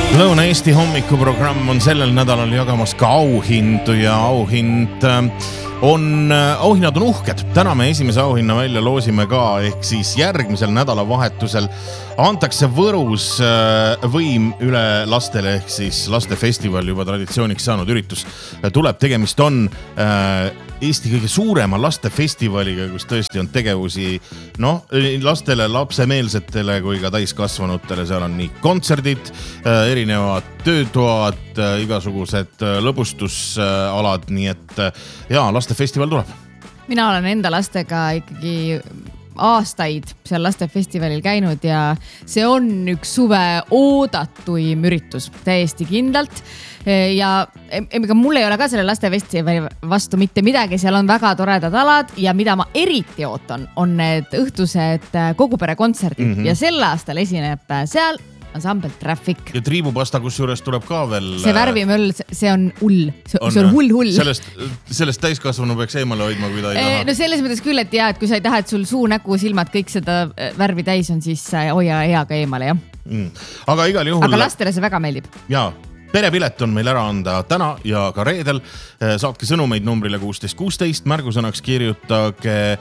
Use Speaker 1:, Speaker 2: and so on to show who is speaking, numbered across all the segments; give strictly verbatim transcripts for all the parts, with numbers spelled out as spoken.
Speaker 1: Lõuna-Eesti hommikuprogramm on sellel nädalal jagamas ka auhindu ja auhind on, auhinnad on uhked. Täna me esimese auhinna välja loosime ka, ehk siis järgmisel nädalavahetusel antakse Võrus võim üle lastele, ehk siis lastefestival juba traditsiooniks saanud üritus tuleb. Tegemist on Eesti kõige suurema lastefestivaliga, kus tõesti on tegevusi no, lastele, lapsemeelsetele kui ka täiskasvanutele. Seal on nii kontserdid, erinevad töötoad, igasugused lõbustusalad, nii et jaa, lastefestival tuleb.
Speaker 2: Mina olen enda lastega ikkagi aastaid seal lastefestivalil käinud ja see on üks suve oodatuim üritus täiesti kindlalt. Ja ega mul ei ole ka selle lastefestivali vastu mitte midagi, seal on väga toredad alad ja mida ma eriti ootan, on need õhtused kogupere kontserdid mm -hmm. ja sel aastal esineb seal ansambel Traffic.
Speaker 1: Ja triibupasta, kus juures tuleb ka veel...
Speaker 2: See värvimöll, see on hull. See on, see on hull, hull.
Speaker 1: Sellest, sellest täiskasvanu peaks eemale hoidma, kui ta ei taha.
Speaker 2: No selles mõttes küll, et jah, et kui sa ei taha, et sul suu, näku, silmad, kõik seda värvi täis on, siis hoia hea ka eemale, jah.
Speaker 1: Mm. Aga igal juhul...
Speaker 2: Aga lastele see väga meeldib.
Speaker 1: Jaa. Perepilet on meil ära anda täna ja ka reedel. Saatke sõnumeid numbrile kuusteist kuusteist, märgusõnaks kirjutage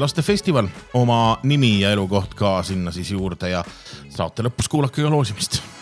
Speaker 1: lastefestival, oma nimi ja elukoht ka sinna siis juurde ja saate lõpus kuulake ka loosimist.